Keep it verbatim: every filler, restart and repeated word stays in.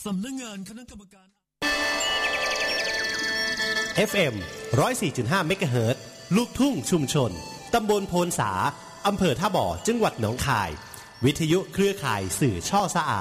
สำนักงานคณะกรรมการเอฟ เอ็ม หนึ่งร้อยสี่จุดห้า เมกะเฮิรตซ์ ลูกทุ่งชุมชนตำบลโพนสาอำเภอท่าบ่อจังหวัดหนองคายวิทยุเครือข่ายสื่อช่อสะอาด